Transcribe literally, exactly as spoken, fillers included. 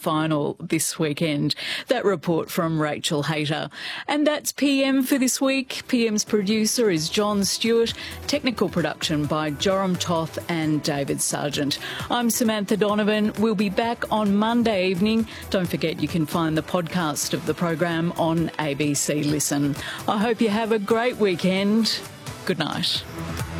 final this weekend. That report from Rachel Hayter. And that's P M for this week. P M's producer is John Stewart. Technical production by Joram Toth and David Sargent. I'm Samantha Donovan. We'll be back on Monday evening. Don't forget you can find the podcast of the program on A B C Listen. I hope you have a great weekend. Good night.